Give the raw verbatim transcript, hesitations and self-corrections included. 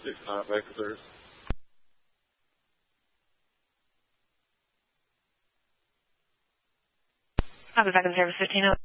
six nine Vector Service. I'll be back in service fifteen oh.